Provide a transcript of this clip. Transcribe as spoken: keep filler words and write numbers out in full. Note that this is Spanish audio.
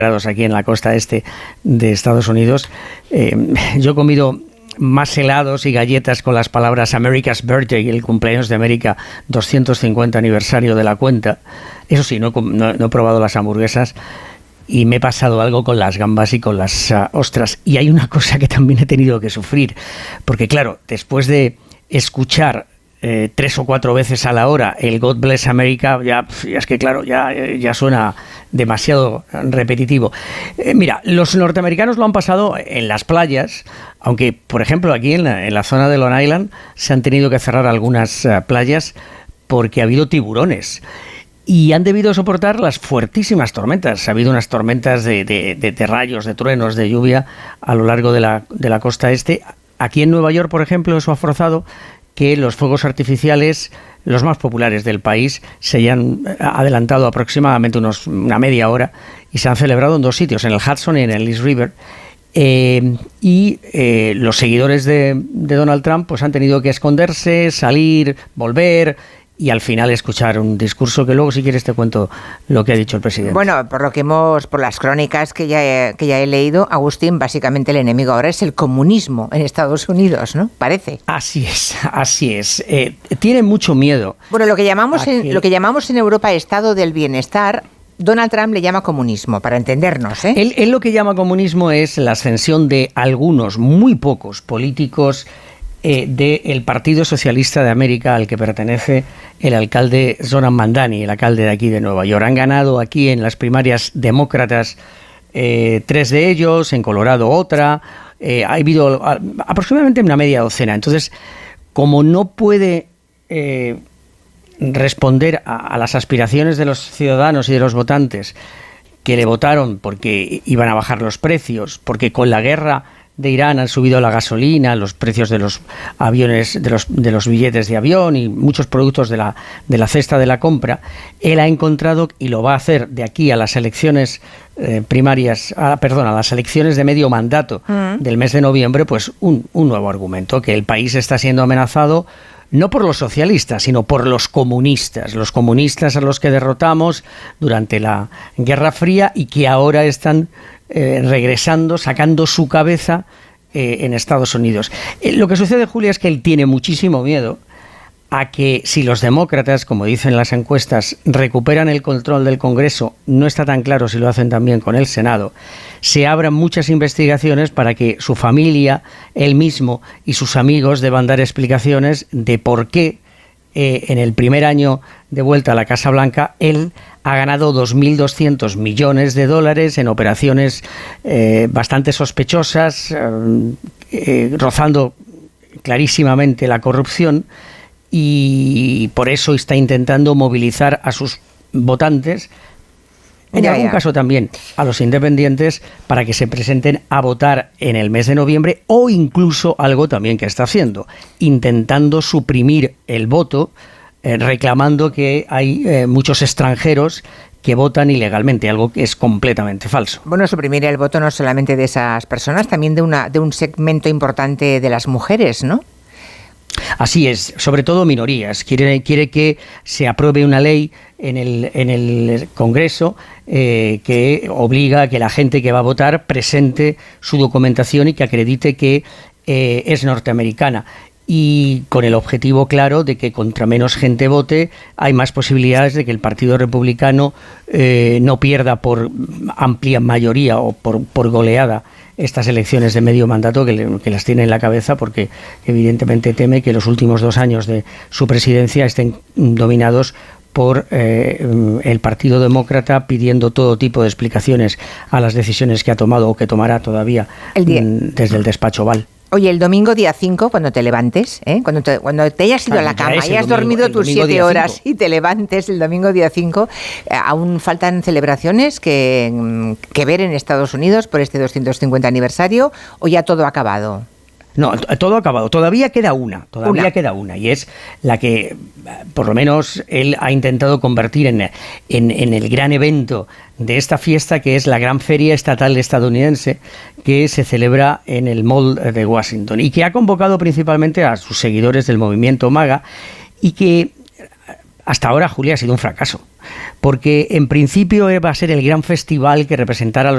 aquí en la costa este de Estados Unidos. Eh, yo he comido más helados y galletas con las palabras America's Birthday, el cumpleaños de América, doscientos cincuenta aniversario de la cuenta. Eso sí, no, no, no he probado las hamburguesas y me he pasado algo con las gambas y con las uh, ostras. Y hay una cosa que también he tenido que sufrir, porque claro, después de escuchar Eh, tres o cuatro veces a la hora el God Bless America, ya, ya es que claro, ya, ya suena demasiado repetitivo. Eh, mira, los norteamericanos lo han pasado en las playas, aunque, por ejemplo, aquí en la, en la zona de Long Island se han tenido que cerrar algunas uh, playas porque ha habido tiburones. Y han debido soportar las fuertísimas tormentas. Ha habido unas tormentas de, de, de, de rayos, de truenos, de lluvia a lo largo de la, de la costa este. Aquí en Nueva York, por ejemplo, eso ha forzado que los fuegos artificiales, los más populares del país, se hayan adelantado aproximadamente unos, una media hora y se han celebrado en dos sitios, en el Hudson y en el East River. Eh, y eh, los seguidores de, de Donald Trump pues han tenido que esconderse, salir, volver y al final escuchar un discurso que luego, si quieres, te cuento lo que ha dicho el presidente. Bueno, por lo que hemos, por las crónicas que ya he, que ya he leído, Agustín, básicamente el enemigo ahora es el comunismo en Estados Unidos, ¿no? Parece. Así es, así es. Eh, tiene mucho miedo. Bueno, lo que llamamos en, que... lo que llamamos en Europa estado del bienestar, Donald Trump le llama comunismo, para entendernos, ¿eh? Él, él lo que llama comunismo es la ascensión de algunos, muy pocos políticos Eh, del Partido Socialista de América, al que pertenece el alcalde Zoran Mandani, el alcalde de aquí de Nueva York. Han ganado aquí en las primarias demócratas eh, tres de ellos, en Colorado otra, eh, ha habido a, aproximadamente una media docena. Entonces, como no puede eh, responder a, a las aspiraciones de los ciudadanos y de los votantes que le votaron porque iban a bajar los precios, porque con la guerra de Irán han subido la gasolina, los precios de los aviones, de los, de los billetes de avión y muchos productos de la, de la cesta de la compra, él ha encontrado, y lo va a hacer de aquí a las elecciones eh, primarias, a, perdón, a las elecciones de medio mandato mm. del mes de noviembre, pues un, un nuevo argumento, que el país está siendo amenazado no por los socialistas, sino por los comunistas, los comunistas a los que derrotamos durante la Guerra Fría y que ahora están eh, regresando, sacando su cabeza eh, en Estados Unidos. Eh, lo que sucede, Julia, es que él tiene muchísimo miedo a que si los demócratas, como dicen las encuestas, recuperan el control del Congreso, no está tan claro si lo hacen también con el Senado, se abran muchas investigaciones para que su familia, él mismo y sus amigos deban dar explicaciones de por qué eh, en el primer año de vuelta a la Casa Blanca él ha ganado dos mil doscientos millones de dólares en operaciones eh, bastante sospechosas, eh, eh, rozando clarísimamente la corrupción. Y por eso está intentando movilizar a sus votantes, en ya, algún ya. caso también a los independientes, para que se presenten a votar en el mes de noviembre, o incluso algo también que está haciendo, intentando suprimir el voto, eh, reclamando que hay eh, muchos extranjeros que votan ilegalmente, algo que es completamente falso. Bueno, suprimir el voto no solamente de esas personas, también de una de un segmento importante de las mujeres, ¿no? Así es, sobre todo minorías. Quiere, quiere que se apruebe una ley en el, en el Congreso eh, que obliga a que la gente que va a votar presente su documentación y que acredite que eh, es norteamericana. Y con el objetivo claro de que contra menos gente vote hay más posibilidades de que el Partido Republicano eh, no pierda por amplia mayoría o por, por goleada estas elecciones de medio mandato que, le, que las tiene en la cabeza, porque evidentemente teme que los últimos dos años de su presidencia estén dominados por eh, el Partido Demócrata, pidiendo todo tipo de explicaciones a las decisiones que ha tomado o que tomará todavía el día, desde el despacho Oval. Oye, el domingo día cinco, cuando te levantes, ¿eh? cuando, te, cuando te hayas ido ah, a la cama y has domingo, dormido tus siete horas cinco. Y te levantes el domingo día cinco, eh, aún faltan celebraciones que, que ver en Estados Unidos por este doscientos cincuenta aniversario, ¿o ya todo ha acabado? No, todo ha acabado. Todavía queda una, todavía una. queda una, y es la que, por lo menos, él ha intentado convertir en, en, en el gran evento de esta fiesta, que es la gran feria estatal estadounidense que se celebra en el Mall de Washington y que ha convocado principalmente a sus seguidores del movimiento MAGA, y que hasta ahora, Julia, ha sido un fracaso, porque en principio va a ser el gran festival que representará a los